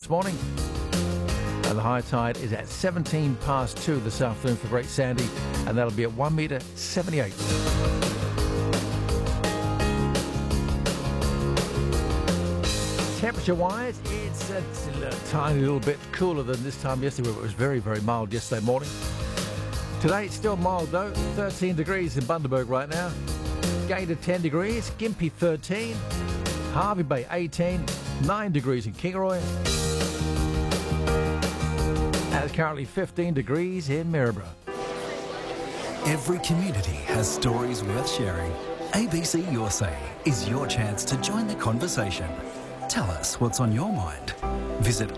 this morning. And the high tide is at 17 past 2 this afternoon for Great Sandy, and that'll be at 1 metre 78. Temperature-wise, it's a tiny little bit cooler than this time yesterday, where it was very, very mild yesterday morning. Today, it's still mild, though. 13 degrees in Bundaberg right now. Gator 10 degrees. Gympie 13. Hervey Bay 18. 9 degrees in Kingaroy. And it's currently 15 degrees in Maryborough. Every community has stories worth sharing. ABC Your Say is your chance to join the conversation. Tell us what's on your mind. Visit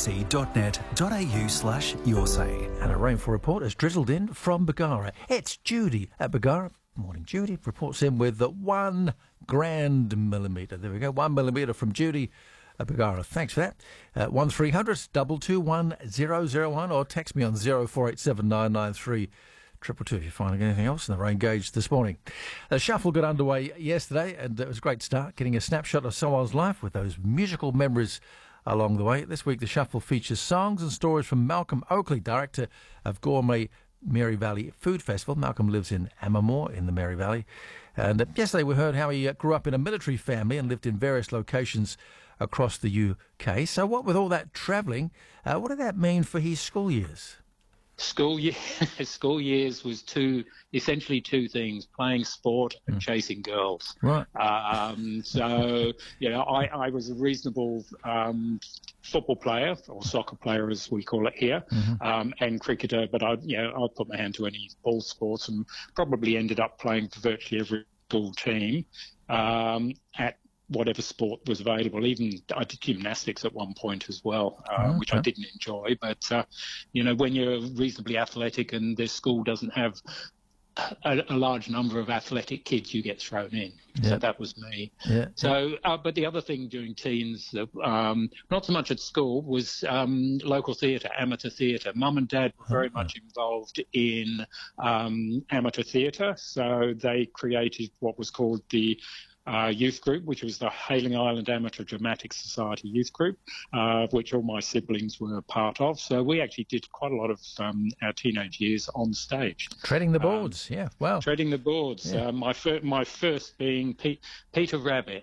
abc.net.au/yoursay. And a rainfall report has drizzled in from Bargara. It's Judy at Bargara. Morning, Judy. Reports in with 1 grand millimetre. There we go. 1 millimetre from Judy at Bargara. Thanks for that. 1300 221 001 or text me on 0487 993 222 if you're finding anything else in the rain gauge this morning. The shuffle got underway yesterday, and it was a great start, getting a snapshot of someone's life with those musical memories along the way. This week, the shuffle features songs and stories from Malcolm Oakley, director of Gourmet Mary Valley Food Festival. Malcolm lives in Amamore in the Mary Valley. And yesterday, we heard how he grew up in a military family and lived in various locations across the UK. So what with all that travelling, what did that mean for his school years? School years was essentially two things: playing sport and chasing girls. Right. So I was a reasonable football player, or soccer player as we call it here, and cricketer. But I'd put my hand to any ball sports, and probably ended up playing for virtually every school team at whatever sport was available. Even I did gymnastics at one point as well, which I didn't enjoy. But, when you're reasonably athletic and the school doesn't have a large number of athletic kids, you get thrown in. Yeah. So that was me. Yeah. So, but the other thing during teens, not so much at school, was local theatre, amateur theatre. Mum and Dad were very much involved in amateur theatre. So they created what was called the youth group, which was the Hayling Island Amateur Dramatic Society youth group, which all my siblings were part of. So we actually did quite a lot of our teenage years on stage. Treading the boards, wow. Treading the boards. Yeah. My first being Peter Rabbit.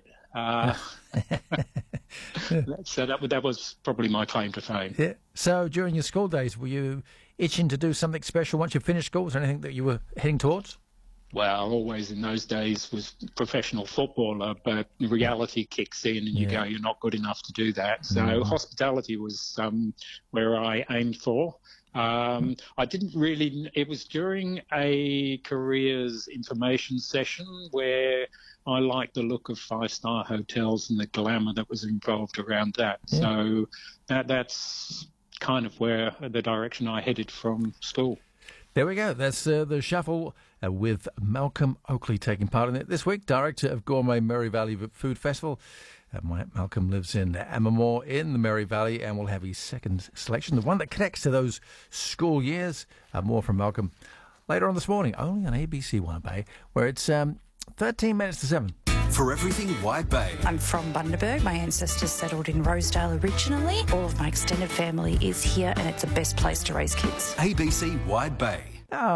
So that was probably my claim to fame. Yeah. So during your school days, were you itching to do something special once you finished school? Was there anything that you were heading towards? Well, always in those days was professional footballer, but reality kicks in and you go, you're not good enough to do that. So hospitality was where I aimed for. I didn't really, it was during a careers information session where I liked the look of five-star hotels and the glamour that was involved around that. Yeah. So that's kind of where the direction I headed from school. There we go. That's the shuffle with Malcolm Oakley taking part in it this week, director of Gourmet Mary Valley Food Festival. Malcolm lives in Amamore in the Mary Valley, and we'll have his second selection, the one that connects to those school years. More from Malcolm later on this morning, only on ABC Wide Bay, where it's 13 minutes to 7. For everything Wide Bay. I'm from Bundaberg. My ancestors settled in Rosedale originally. All of my extended family is here, and it's the best place to raise kids. ABC Wide Bay.